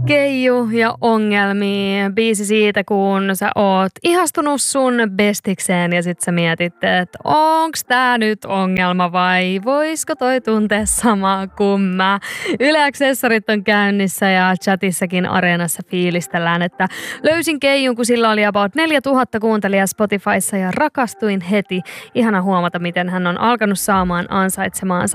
Keiju ja ongelmia. Biisi siitä, kun sä oot ihastunut sun bestikseen ja sit sä mietit, että onks tää nyt ongelma vai voisko toi tuntea samaa kuin mä. Yle Accessorit on käynnissä ja chatissakin Areenassa fiilistellään, että löysin Keijun, kun sillä oli about 4000 kuuntelijaa Spotifyssa ja rakastuin heti. Ihana huomata, miten hän on alkanut saamaan ansaitsemaansa